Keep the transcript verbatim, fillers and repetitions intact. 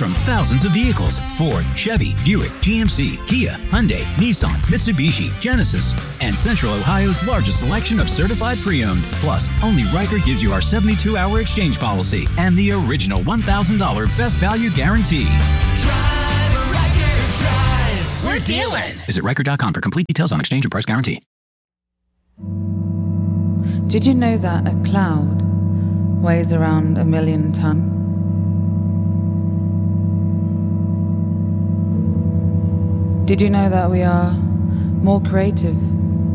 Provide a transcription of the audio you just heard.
from thousands of vehicles. Ford, Chevy, Buick, G M C, Kia, Hyundai, Nissan, Mitsubishi, Genesis, and Central Ohio's largest selection of certified pre-owned. Plus, only Riker gives you our seventy-two hour exchange policy and the original one thousand dollars best value guarantee. Drive, Riker, drive. We're dealing. Visit Riker dot com for complete details on exchange and price guarantee. Did you know that a cloud weighs around a million ton? Did you know that we are more creative